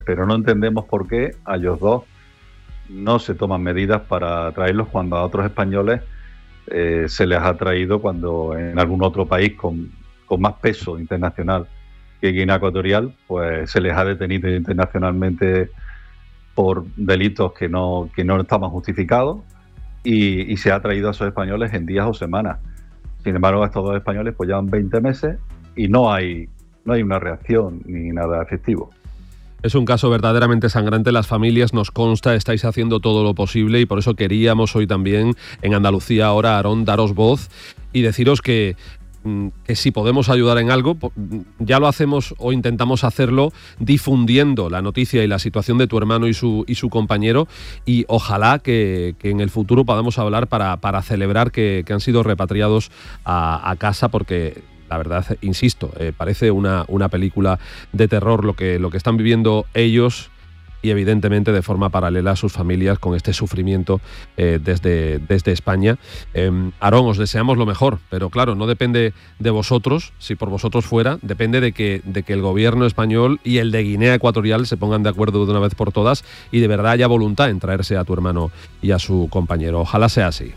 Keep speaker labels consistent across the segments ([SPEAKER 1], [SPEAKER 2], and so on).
[SPEAKER 1] pero no entendemos por qué a ellos dos no se toman medidas para traerlos cuando a otros españoles se les ha traído cuando en algún otro país con más peso internacional que Guinea Ecuatorial, pues se les ha detenido internacionalmente por delitos que no estaban justificados y se ha traído a esos españoles en días o semanas. Sin embargo, estos dos españoles pues llevan 20 meses y no hay una reacción ni nada efectivo.
[SPEAKER 2] Es un caso verdaderamente sangrante. Las familias, nos consta, estáis haciendo todo lo posible y por eso queríamos hoy también en Andalucía Ahora, Aarón, daros voz y deciros que si podemos ayudar en algo, ya lo hacemos o intentamos hacerlo difundiendo la noticia y la situación de tu hermano y su compañero, y ojalá que en el futuro podamos hablar para celebrar que han sido repatriados a casa, porque la verdad, insisto, parece una película de terror lo que están viviendo ellos y evidentemente de forma paralela a sus familias con este sufrimiento desde España. Aarón, os deseamos lo mejor, pero claro, no depende de vosotros. Si por vosotros fuera, depende de que el gobierno español y el de Guinea Ecuatorial se pongan de acuerdo de una vez por todas y de verdad haya voluntad en traerse a tu hermano y a su compañero. Ojalá sea así.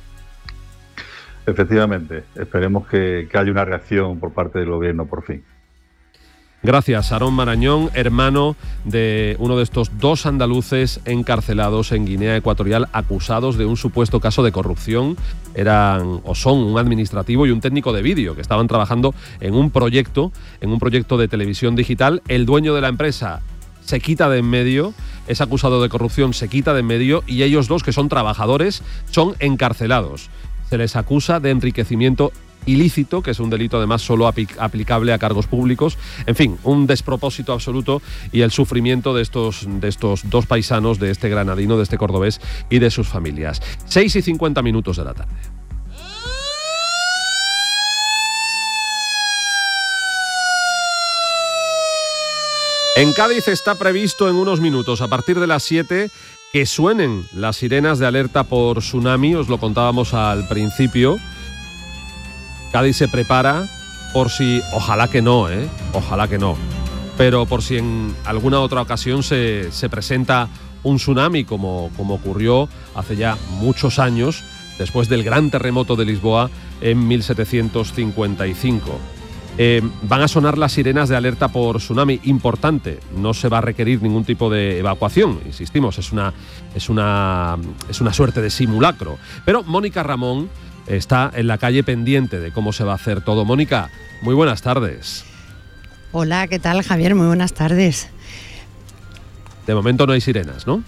[SPEAKER 1] Efectivamente, esperemos que haya una reacción por parte del gobierno por fin.
[SPEAKER 2] Gracias, Aarón Marañón, hermano de uno de estos dos andaluces encarcelados en Guinea Ecuatorial, acusados de un supuesto caso de corrupción. Son un administrativo y un técnico de vídeo que estaban trabajando en un proyecto de televisión digital. El dueño de la empresa se quita de en medio, es acusado de corrupción, se quita de en medio, y ellos dos, que son trabajadores, son encarcelados. Se les acusa de enriquecimiento ilícito, que es un delito además solo aplicable a cargos públicos. En fin, un despropósito absoluto, y el sufrimiento de estos dos paisanos, de este granadino, de este cordobés y de sus familias. 6:50 de la tarde. En Cádiz está previsto en unos minutos, a partir de las 7, que suenen las sirenas de alerta por tsunami. Os lo contábamos al principio. Cádiz se prepara por si, ojalá que no, pero por si en alguna otra ocasión se presenta un tsunami, como ocurrió hace ya muchos años, después del gran terremoto de Lisboa en 1755. Van a sonar las sirenas de alerta por tsunami. Importante, no se va a requerir ningún tipo de evacuación, insistimos, es una suerte de simulacro. Pero Mónica Ramón está en la calle pendiente de cómo se va a hacer todo. Mónica, muy buenas tardes.
[SPEAKER 3] Hola, ¿qué tal, Javier? Muy buenas tardes.
[SPEAKER 2] De momento no hay sirenas, ¿no?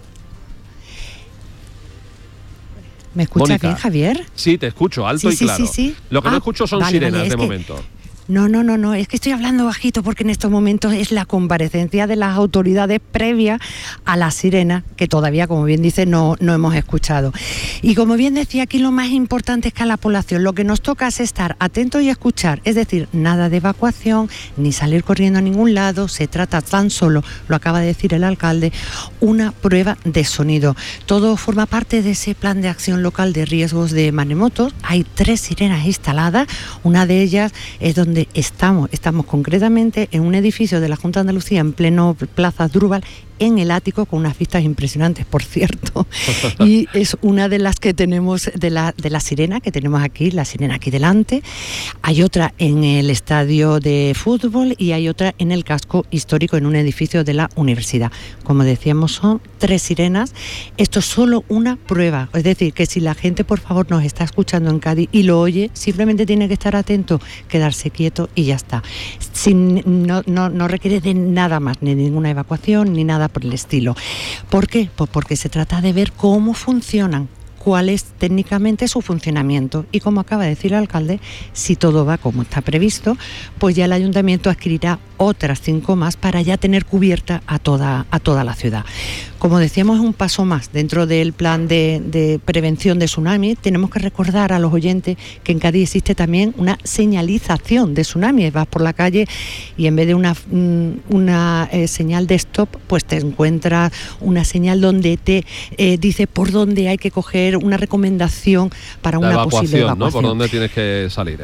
[SPEAKER 3] ¿Me escuchas
[SPEAKER 2] Mónica,
[SPEAKER 3] bien, Javier?
[SPEAKER 2] Sí, te escucho, alto y claro.
[SPEAKER 3] Sí.
[SPEAKER 2] Lo que no escucho son sirenas de momento.
[SPEAKER 3] No, es que estoy hablando bajito porque en estos momentos es la comparecencia de las autoridades previa a la sirena, que todavía, como bien dice, no hemos escuchado. Y como bien decía aquí, lo más importante es que a la población lo que nos toca es estar atentos y escuchar, es decir, nada de evacuación, ni salir corriendo a ningún lado. Se trata tan solo, lo acaba de decir el alcalde, una prueba de sonido. Todo forma parte de ese plan de acción local de riesgos de maremotos. Hay 3 sirenas instaladas, una de ellas es donde estamos concretamente en un edificio de la Junta de Andalucía en pleno Plaza Asdrúbal, en el ático, con unas vistas impresionantes, por cierto. Y es una de las que tenemos, de la sirena que tenemos aquí, la sirena aquí delante. Hay otra en el estadio de fútbol y hay otra en el casco histórico, en un edificio de la universidad. Como decíamos, son 3 sirenas. Esto es solo una prueba. Es decir, que si la gente, por favor, nos está escuchando en Cádiz y lo oye, simplemente tiene que estar atento, quedarse quieto y ya está. No requiere de nada más, ni ninguna evacuación, ni nada por el estilo. ¿Por qué? Pues porque se trata de ver cómo funcionan, cuál es técnicamente su funcionamiento, y como acaba de decir el alcalde, si todo va como está previsto, pues ya el ayuntamiento adquirirá otras 5 más para ya tener cubierta a toda la ciudad. Como decíamos, es un paso más dentro del plan de prevención de tsunami. Tenemos que recordar a los oyentes que en Cádiz existe también una señalización de tsunami. Vas por la calle y en vez de una señal de stop, pues te encuentras una señal donde te dice por dónde hay que coger, una recomendación para una posible evacuación,
[SPEAKER 2] ¿no? Por dónde tienes que salir,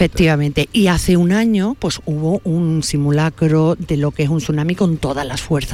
[SPEAKER 3] efectivamente. Y hace un año pues hubo un simulacro de lo que es un tsunami con todas las fuerzas